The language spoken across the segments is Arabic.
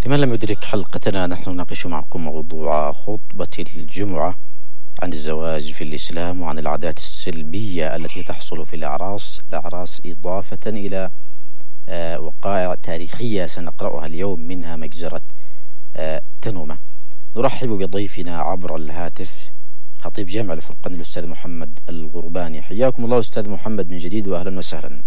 لمن لم يدرك حلقتنا، نحن نناقش معكم موضوع خطبة الجمعة عن الزواج في الإسلام وعن العادات السلبية التي تحصل في الأعراس إضافة إلى وقائع تاريخية سنقرأها اليوم، منها مجزرة تنومة. نرحب بضيفنا عبر الهاتف خطيب جامع الفرقان الأستاذ محمد الغرباني. حياكم الله أستاذ محمد من جديد وأهلا وسهلا.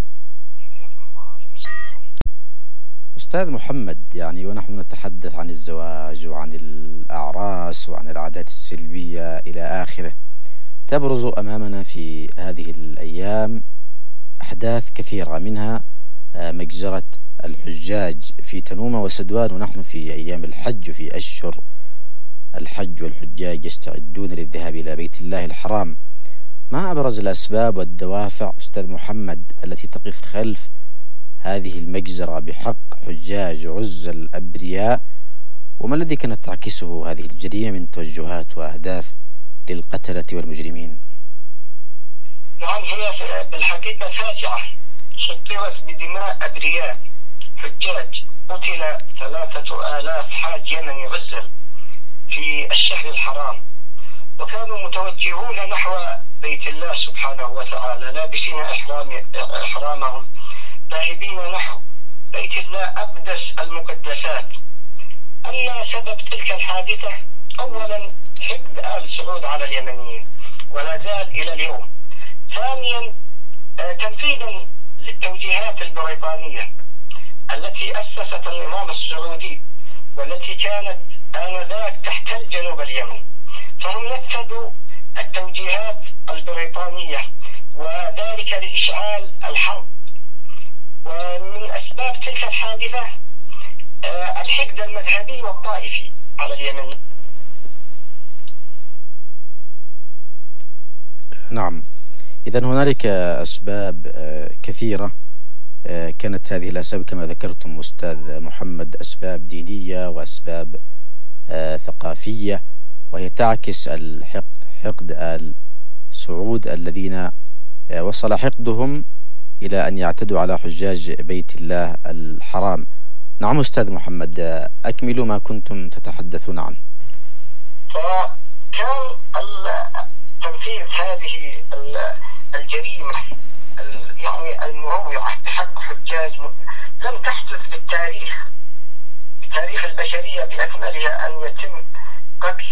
أستاذ محمد، ونحن نتحدث عن الزواج وعن الأعراس وعن العادات السلبية إلى آخره، تبرز أمامنا في هذه الأيام أحداث كثيرة، منها مجزرة الحجاج في تنومة وسدوان، ونحن في أيام الحج وفي أشهر الحج والحجاج يستعدون للذهاب إلى بيت الله الحرام. ما أبرز الأسباب والدوافع أستاذ محمد التي تقف خلف هذه المجزرة بحق حجاج عز الأبرياء، وما الذي كانت تعكسه هذه الجريمة من توجهات وأهداف للقتلة والمجرمين؟ نعم، هي بالحقيقة فاجعة سطرت بدماء أبرياء حجاج. قتل 3000 حاج يمني عزل في الشهر الحرام، وكانوا متوجهون نحو بيت الله سبحانه وتعالى لابسين إحرامهم ذاهبين نحو بيت الله أقدس المقدسات. أما سبب تلك الحادثة، أولا حقد آل سعود على اليمنيين ولا زال إلى اليوم. ثانيا تنفيذا للتوجيهات البريطانية التي أسست النظام السعودي والتي كانت آنذاك تحتل جنوب اليمن، فهم نفذوا التوجيهات البريطانية وذلك لإشعال الحرب. ومن أسباب تلك الحادثة الحقد المذهبي والطائفي على اليمن. نعم، إذن هنالك أسباب كثيرة كانت هذه الأسباب كما ذكرتم أستاذ محمد، أسباب دينية وأسباب ثقافية، وهي تعكس حقد آل سعود الذين وصل حقدهم إلى أن يعتدوا على حجاج بيت الله الحرام. نعم أستاذ محمد، أكملوا ما كنتم تتحدثون عنه. فكان تنفيذ هذه الجريمة المروعة بحق حجاج لم تحدث بالتاريخ البشرية بأكملها، أن يتم قتل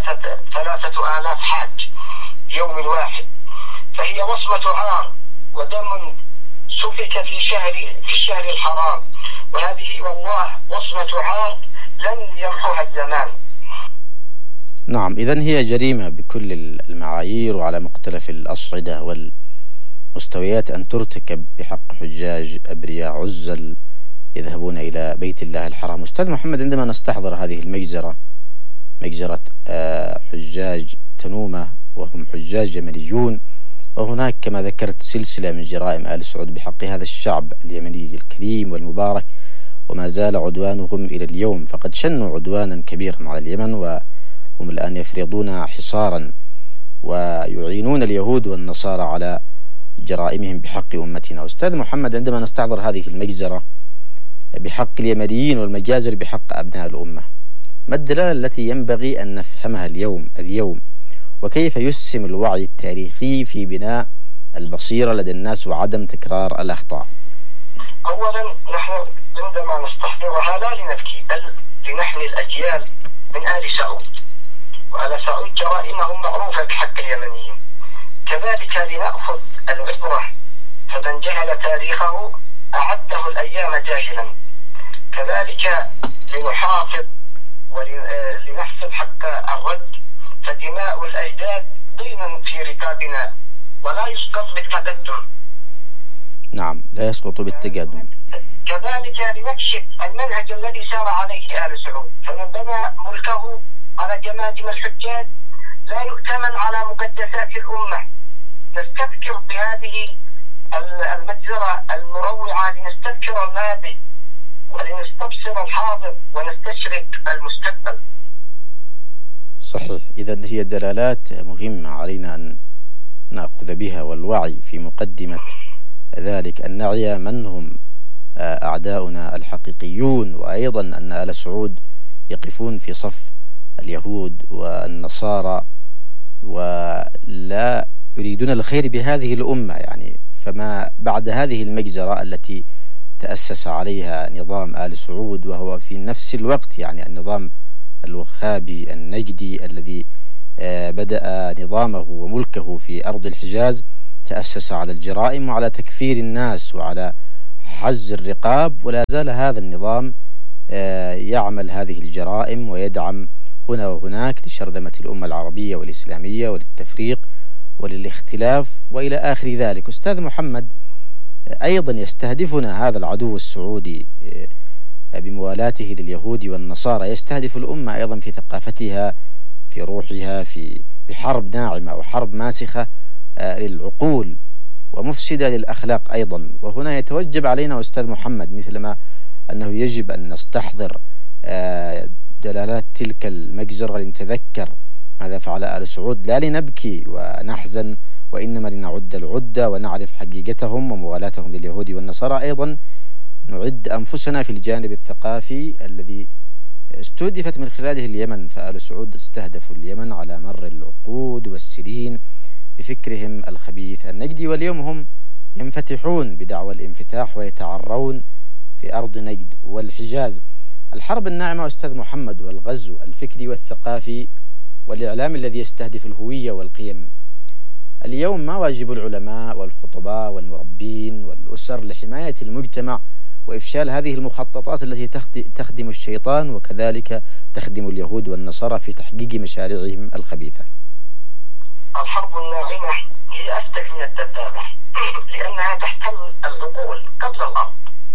3000 حاج يوم واحد، فهي وصمة عار ودم سفك في الشهر الحرام، وهذه والله وصمة عار لن يمحوها الزمان. نعم، إذن هي جريمة بكل المعايير وعلى مختلف الأصعدة والمستويات أن ترتكب بحق حجاج أبرياء عزل يذهبون إلى بيت الله الحرام. أستاذ محمد، عندما نستحضر هذه المجزرة، مجزرة حجاج تنومة وهم حجاج يمنيون، وهناك كما ذكرت سلسلة من جرائم آل سعود بحق هذا الشعب اليمني الكريم والمبارك، وما زال عدوانهم إلى اليوم، فقد شنوا عدوانا كبيرا على اليمن، وهم الآن يفرضون حصارا ويعينون اليهود والنصارى على جرائمهم بحق أمتنا. أستاذ محمد، عندما نستحضر هذه المجزرة بحق اليمنيين والمجازر بحق أبناء الأمة، ما الدلالة التي ينبغي أن نفهمها اليوم، وكيف يسهم الوعي التاريخي في بناء البصيرة لدى الناس وعدم تكرار الأخطاء؟ أولا نحن عندما نستحضرها لا لنبكي، بل لنحمي الأجيال من آل سعود، وآل سعود جرائمهم معروفة بحق اليمنيين. كذلك لنأخذ العبرة، فمن جهل تاريخه أعده الأيام جاهلا. كذلك لنحافظ ولنحسب حق الرد، فدماء الأجداد ضيما في ركابنا ولا يسقط بالتقدم. نعم، لا يسقط بالتقدم. كذلك لنكشف المنهج الذي سار عليه آل سعود، فمن بنى ملكه على جماجم الحجاج لا يؤتمن على مقدسات الأمة. نستذكر بهذه المجزرة المروعة لنستذكر الماضي ولنستبصر الحاضر ونستشرق المستقبل. صحيح، إذن هي دلالات مهمة علينا أن نأخذ بها، والوعي في مقدمة ذلك أن نعي من هم أعداؤنا الحقيقيون، وأيضا أن آل سعود يقفون في صف اليهود والنصارى ولا يريدون الخير بهذه الأمة. يعني فما بعد هذه المجزرة التي تأسس عليها نظام آل سعود، وهو في نفس الوقت يعني النظام الوهابي النجدي الذي بدأ نظامه وملكه في أرض الحجاز، تأسس على الجرائم وعلى تكفير الناس وعلى حز الرقاب، ولا زال هذا النظام يعمل هذه الجرائم ويدعم هنا وهناك لشرذمة الأمة العربية والإسلامية وللتفريق وللاختلاف وإلى آخر ذلك. أستاذ محمد، أيضا يستهدفنا هذا العدو السعودي بموالاته لليهود والنصارى، يستهدف الأمة أيضا في ثقافتها، في روحها، بحرب ناعمة وحرب ماسخة للعقول ومفسدة للأخلاق أيضا. وهنا يتوجب علينا أستاذ محمد مثلما أنه يجب أن نستحضر دلالات تلك المجزرة لنتذكر ماذا فعل آل سعود، لا لنبكي ونحزن، وإنما لنعد العدة ونعرف حقيقتهم وموالاتهم لليهود والنصارى. أيضا نعد أنفسنا في الجانب الثقافي الذي استهدفت من خلاله اليمن، فآل سعود استهدفوا اليمن على مر العقود والسنين بفكرهم الخبيث النجدي، واليوم هم ينفتحون بدعوى الانفتاح ويتعرون في أرض نجد والحجاز. الحرب الناعمة أستاذ محمد والغزو الفكري والثقافي والإعلام الذي يستهدف الهوية والقيم، اليوم ما واجب العلماء والخطباء والمربين والأسر لحماية المجتمع وإفشال هذه المخططات التي تخدم الشيطان وكذلك تخدم اليهود والنصارى في تحقيق مشاريعهم الخبيثة؟ الحرب الناعمة هي أفتك من الدبابة لأنها تحتل العقول قبل الأرض،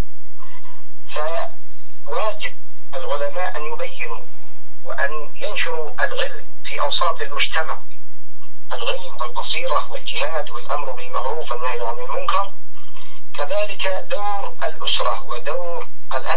فواجب العلماء أن يبينوا وأن ينشروا العلم في أوساط المجتمع، العلم والبصيرة والجهاد والأمر بالمعروف والنهي عن المنكر، كذلك دور الأسرة ودور الأب،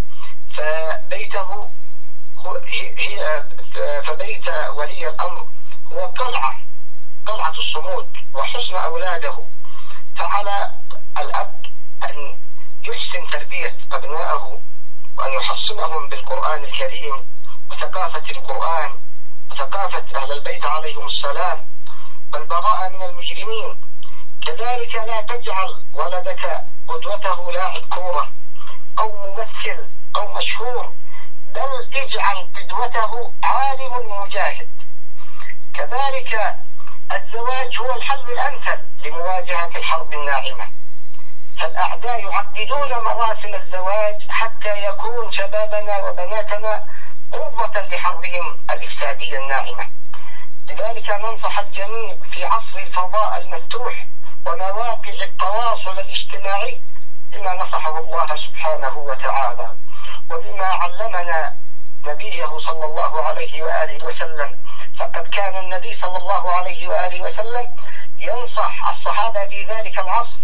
فبيت ولي الأمر هو قلعة الصمود وحسن أولاده، فعلى الأب أن يحسن تربية أبنائه وأن يحصنهم بالقرآن الكريم وثقافة القرآن وثقافة أهل البيت عليهم السلام والبراءة من المجرمين. كذلك لا تجعل ولدك قدوته لاعب كورة أو ممثل أو مشهور، بل اجعل قدوته عالم مجاهد. كذلك الزواج هو الحل الأمثل لمواجهة الحرب الناعمة، فالأعداء يعقدون مراسم الزواج حتى يكون شبابنا وبناتنا قوة لحربهم الإفسادية الناعمة. لذلك ننصح الجميع في عصر الفضاء المفتوح ومواقع التواصل الاجتماعي بما نصحه الله سبحانه وتعالى وبما علمنا نبيه صلى الله عليه وآله وسلم. فقد كان النبي صلى الله عليه وآله وسلم ينصح الصحابة في ذلك العصر،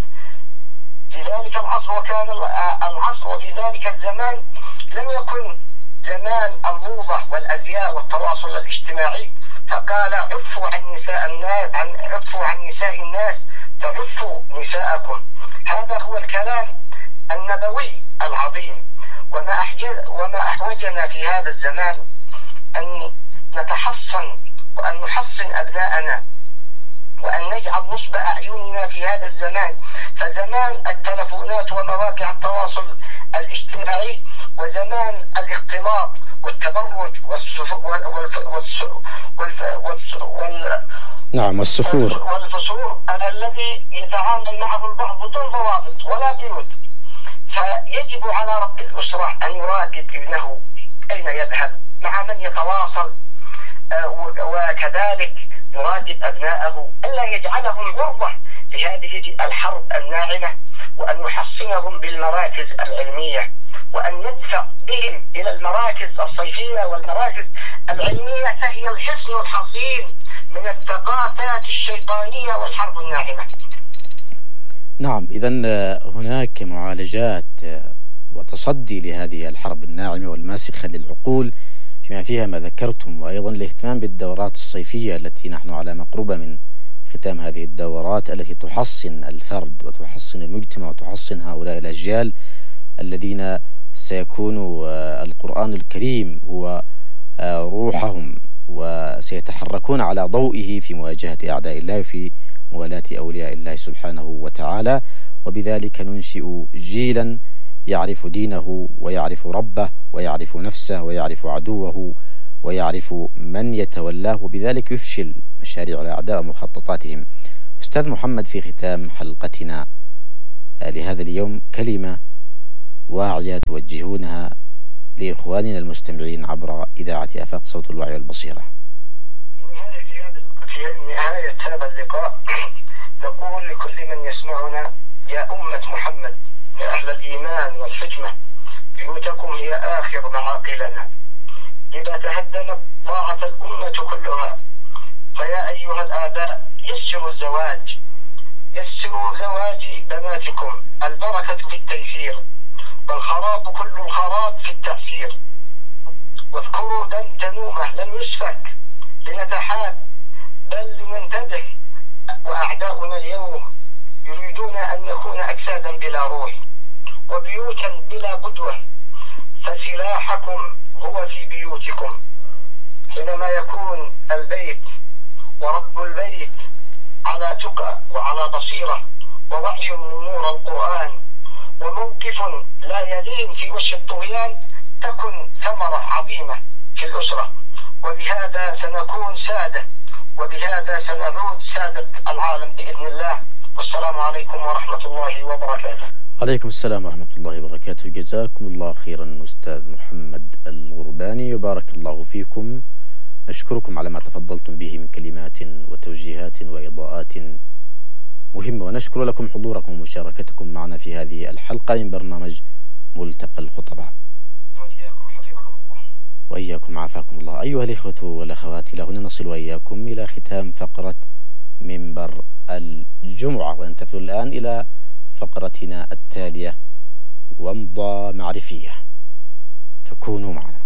وكان العصر وفي ذلك الزمان لم يكن زمان الموضة والأزياء والتواصل الاجتماعي، فقال عفوا عن نساء الناس فعفوا نساءكم. هذا هو الكلام النبوي العظيم. وما أحوجنا في هذا الزمان أن نتحصن وأن نحصن أبناءنا وأن نجعل نصب أعيننا في هذا الزمان، فزمان التلفونات ومواقع التواصل الاجتماعي وزمان الاختلاط والتبرج والفسور الذي يتعامل معه البعض بدون ضوابط ولا قيود. فيجب على رب الأسرة أن يراقب ابنه أين يذهب، مع من يتواصل، وكذلك يراقب أبناءه ألا يجعلهم عرضة لهذه الحرب الناعمة، وأن يحصنهم بالمراكز العلمية، وأن يدفع بهم إلى المراكز الصيفية والمراكز العلمية، فهي الحصن الحصين من الثقافات الشيطانية والحرب الناعمة. نعم، إذن هناك معالجات وتصدي لهذه الحرب الناعمة والماسخة للعقول بما فيها ما ذكرتم، وأيضا الاهتمام بالدورات الصيفية التي نحن على مقربة من ختام هذه الدورات التي تحصن الفرد وتحصن المجتمع وتحصن هؤلاء الأجيال الذين سيكون القرآن الكريم هو روحهم، وسيتحركون على ضوئه في مواجهة أعداء الله وفي موالاة أولياء الله سبحانه وتعالى. وبذلك ننشئ جيلا يعرف دينه ويعرف ربه ويعرف نفسه ويعرف عدوه ويعرف من يتولاه، وبذلك يفشل مشاريع الأعداء ومخططاتهم. أستاذ محمد، في ختام حلقتنا لهذا اليوم كلمة واعية توجهونها لإخواننا المستمعين عبر إذاعة آفاق صوت الوعي والبصيرة. في نهاية هذا اللقاء نقول لكل من يسمعنا: يا أمة محمد، يا أهل الإيمان والحكمة، بيوتكم هي آخر معاقلنا. إذا تهدمت ضاعت الأمة كلها. فيا أيها الآباء، يسروا الزواج، يسروا زواج بناتكم. البركة في التيسير، والخراب كل الخراب في التأثير. واذكروا دنومة لم يسفك لنتحاب، بل لننتبه. وأعداؤنا اليوم يريدون أن نكون أجسادا بلا روح وبيوتا بلا قدوة. فسلاحكم هو في بيوتكم. حينما يكون البيت ورب البيت على تقى وعلى بصيرة ووحي من نور القرآن وموقف لا يلين في وجه الطغيان، تكن ثمرة عظيمة في الأسرة. وبهذا سنكون سادة، وبهذا سنعود سادة العالم بإذن الله. والسلام عليكم ورحمة الله وبركاته. عليكم السلام ورحمة الله وبركاته. جزاكم الله خيرا أستاذ محمد الغرباني، وبارك الله فيكم. نشكركم على ما تفضلتم به من كلمات وتوجيهات وإضاءات مهمة، ونشكر لكم حضوركم ومشاركتكم معنا في هذه الحلقة من برنامج ملتقى الخطباء. وإياكم عافاكم الله. أيها الإخوة والأخوات، إلى هنا نصل وإياكم إلى ختام فقرة منبر الجمعة، وننتقل الآن إلى فقرتنا التالية، ومضة معرفية، فكونوا معنا.